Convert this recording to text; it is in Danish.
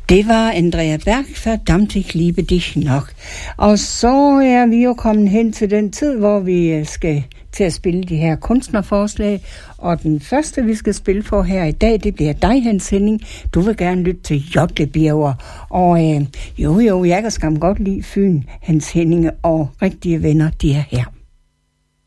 Det var Andrea Berg, verdammt ich liebe dich noch. Og så er vi jo kommet hen til den tid, hvor vi skal til at spille de her kunstnerforslag. Og den første, vi skal spille for her i dag, det bliver dig, Hans Henning. Du vil gerne lytte til Jotlebjerger. Og jeg kan skam godt lide Fyn, Hans Henning og rigtige venner, de er her.